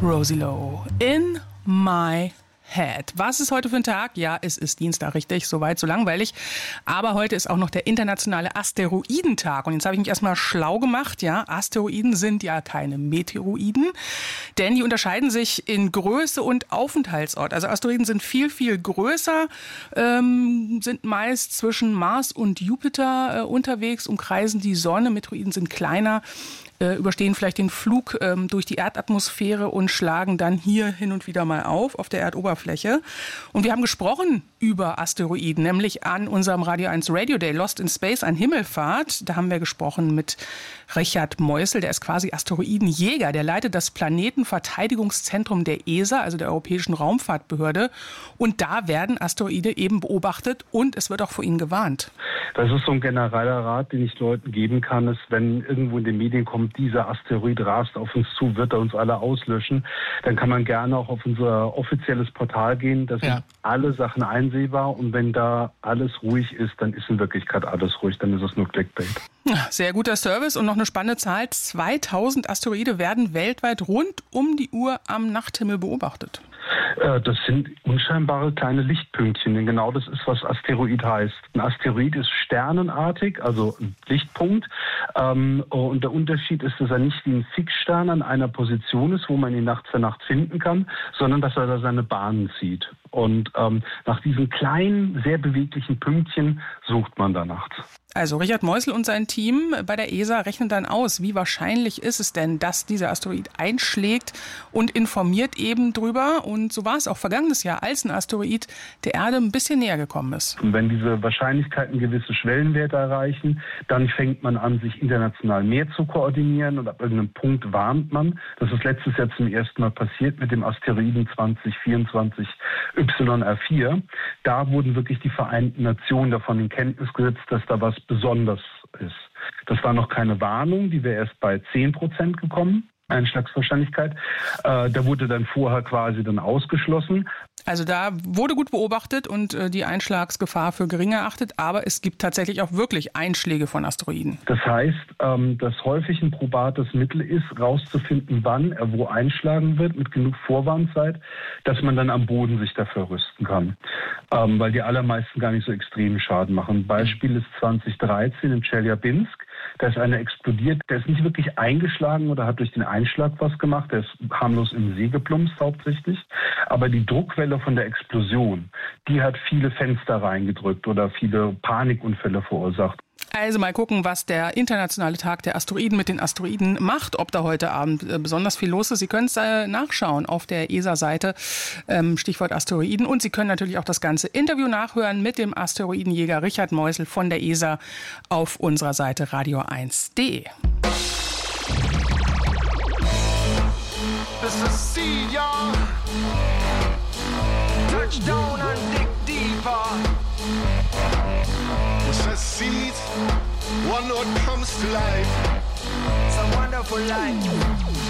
Rosie Lowe, In My Head. Was ist heute für ein Tag? Ja, es ist Dienstag, richtig, soweit, so langweilig. Aber heute ist auch noch der internationale Asteroidentag. Und jetzt habe ich mich erstmal schlau gemacht. Ja, Asteroiden sind ja keine Meteoroiden, denn die unterscheiden sich in Größe und Aufenthaltsort. Also Asteroiden sind viel, viel größer, sind meist zwischen Mars und Jupiter unterwegs, umkreisen die Sonne. Meteoroiden sind kleiner, überstehen vielleicht den Flug durch die Erdatmosphäre und schlagen dann hier hin und wieder mal auf der Erdoberfläche. Und wir haben gesprochen über Asteroiden, nämlich an unserem Radio 1 Radio Day Lost in Space an Himmelfahrt. Da haben wir gesprochen mit Richard Meusel, der ist quasi Asteroidenjäger. Der leitet das Planetenverteidigungszentrum der ESA, also der Europäischen Raumfahrtbehörde. Und da werden Asteroide eben beobachtet und es wird auch vor ihnen gewarnt. Das ist so ein genereller Rat, den ich Leuten geben kann, ist, wenn irgendwo in den Medien kommt, dieser Asteroid rast auf uns zu, wird er uns alle auslöschen, dann kann man gerne auch auf unser offizielles Portal gehen. Da sind alle Sachen einsehbar und wenn da alles ruhig ist, dann ist in Wirklichkeit alles ruhig, dann ist es nur Clickbait. Sehr guter Service und noch eine spannende Zahl. 2000 Asteroide werden weltweit rund um die Uhr am Nachthimmel beobachtet. Das sind unscheinbare kleine Lichtpünktchen, denn genau das ist, was Asteroid heißt. Ein Asteroid ist sternenartig, also ein Lichtpunkt. Und der Unterschied ist, dass er nicht wie ein Fixstern an einer Position ist, wo man ihn Nacht für Nacht finden kann, sondern dass er da seine Bahnen zieht. Und nach diesen kleinen, sehr beweglichen Pünktchen sucht man da nachts. Also Richard Meusel und sein Team bei der ESA rechnen dann aus, wie wahrscheinlich ist es denn, dass dieser Asteroid einschlägt und informiert eben drüber. Und so war es auch vergangenes Jahr, als ein Asteroid der Erde ein bisschen näher gekommen ist. Und wenn diese Wahrscheinlichkeiten gewisse Schwellenwerte erreichen, dann fängt man an, sich international mehr zu koordinieren und ab irgendeinem Punkt warnt man. Das ist letztes Jahr zum ersten Mal passiert mit dem Asteroiden 2024 YR4. Da wurden wirklich die Vereinten Nationen davon in Kenntnis gesetzt, dass da was besonders ist. Das war noch keine Warnung, die wäre erst bei 10% gekommen, Einschlagswahrscheinlichkeit. Da wurde dann vorher quasi dann ausgeschlossen. Also da wurde gut beobachtet und die Einschlagsgefahr für gering erachtet, aber es gibt tatsächlich auch wirklich Einschläge von Asteroiden. Das heißt, dass häufig ein probates Mittel ist, rauszufinden, wann er wo einschlagen wird, mit genug Vorwarnzeit, dass man dann am Boden sich dafür rüsten kann. Weil die allermeisten gar nicht so extremen Schaden machen. Beispiel ist 2013 in Tscheljabinsk. Da ist einer explodiert, der ist nicht wirklich eingeschlagen oder hat durch den Einschlag was gemacht, der ist harmlos im See geplumpst hauptsächlich. Aber die Druckwelle von der Explosion, die hat viele Fenster reingedrückt oder viele Panikunfälle verursacht. Also mal gucken, was der internationale Tag der Asteroiden mit den Asteroiden macht, ob da heute Abend besonders viel los ist. Sie können es nachschauen auf der ESA-Seite, Stichwort Asteroiden. Und Sie können natürlich auch das ganze Interview nachhören mit dem Asteroidenjäger Richard Meusel von der ESA auf unserer Seite radio1.de. This is sea, y'all. Touchdown and dig deeper. It's a seed, one note comes to life. It's a wonderful life.